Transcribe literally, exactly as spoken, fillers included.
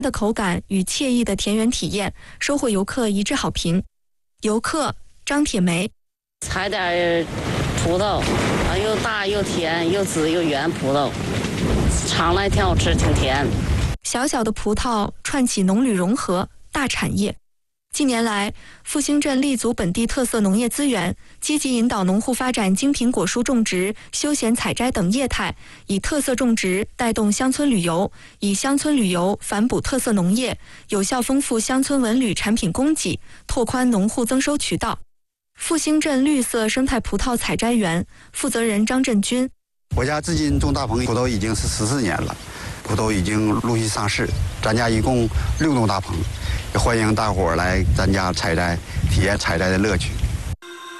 的口感与惬意的田园体验，收获游客一致好评。游客张铁梅， 采点葡萄，啊，又大又甜，又紫又圆葡萄，尝了挺好吃，挺甜。 小小的葡萄串起农旅融合大产业。近年来，复兴镇立足本地特色农业资源，积极引导农户发展精品果蔬种植、休闲采摘等业态，以特色种植带动乡村旅游，以乡村旅游反哺特色农业，有效丰富乡村文旅产品供给，拓宽农户增收渠道。复兴镇绿色生态葡萄采摘园负责人张振军： 我家至今种大棚葡萄已经是十四年了，葡萄已经陆续上市，咱家一共六栋大棚，也欢迎大伙儿来咱家采摘，体验采摘的乐趣。